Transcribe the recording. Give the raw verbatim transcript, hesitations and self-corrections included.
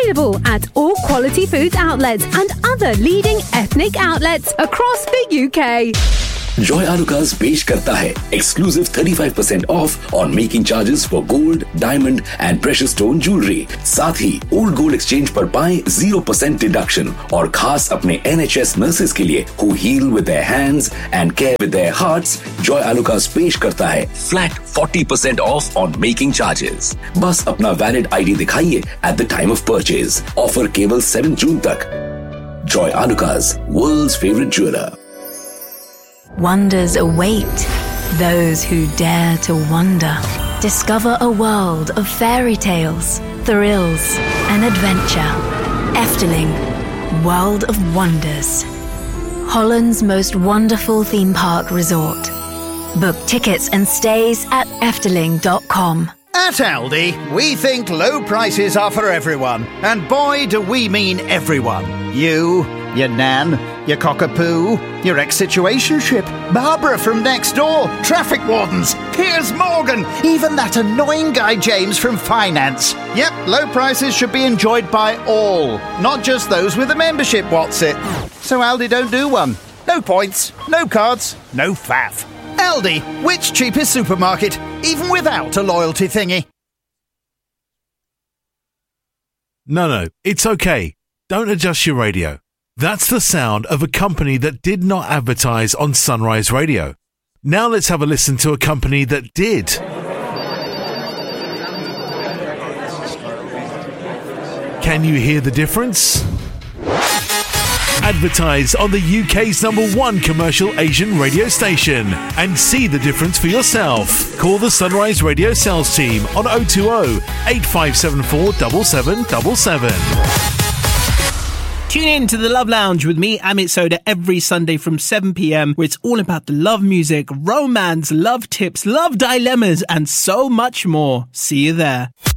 Available at all Quality Foods outlets and other leading ethnic outlets across the U K. Joy Alucas पेश करता है exclusive thirty-five percent off on making charges for gold, diamond and precious stone jewelry. साथ ही old gold exchange पर पाएं zero percent deduction और खास अपने N H S nurses के लिए who heal with their hands and care with their hearts. Joy Alucas पेश करता है flat forty percent off on making charges. बस अपना valid I D दिखाइए at the time of purchase. Offer केवल seventh June तक. Joy Alucas, world's favorite jeweler. Wonders await those who dare to wonder. Discover a world of fairy tales, thrills, and adventure. Efteling, World of Wonders. Holland's most wonderful theme park resort. Book tickets and stays at efteling dot com. At Aldi, we think low prices are for everyone. And boy, do we mean everyone. You, your nan, your cockapoo, your ex-situationship, Barbara from next door, traffic wardens, Piers Morgan, even that annoying guy James from finance. Yep, low prices should be enjoyed by all, not just those with a membership, what's it? So Aldi don't do one. No points, no cards, no faff. Aldi, which cheapest supermarket, even without a loyalty thingy? No, no, it's okay. Don't adjust your radio. That's the sound of a company that did not advertise on Sunrise Radio. Now let's have a listen to a company that did. Can you hear the difference? Advertise on the U K's number one commercial Asian radio station and see the difference for yourself. Call the Sunrise Radio sales team on oh two oh, eight five seven four, seven seven seven seven. Tune in to the Love Lounge with me, Amit Soda, every Sunday from seven p.m, where it's all about the love music, romance, love tips, love dilemmas, and so much more. See you there.